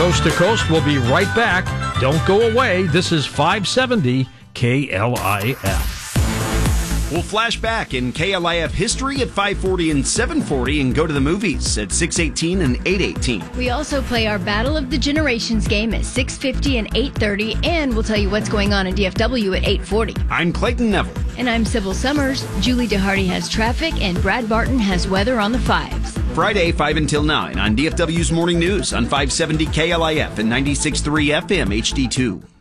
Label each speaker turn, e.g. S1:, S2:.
S1: Coast to Coast will be right back. Don't go away. This is 570 KLIF.
S2: We'll flash back in KLIF history at 540 and 740 and go to the movies at 618 and 818.
S3: We also play our Battle of the Generations game at 6:50 and 8:30, and we'll tell you what's going on in DFW at 8:40.
S2: I'm Clayton Neville.
S3: And I'm Sybil Summers. Julie DeHardy has traffic, and Brad Barton has weather on the 5s.
S2: Friday, 5 until 9 on DFW's Morning News on 570 KLIF and 96.3 FM HD2.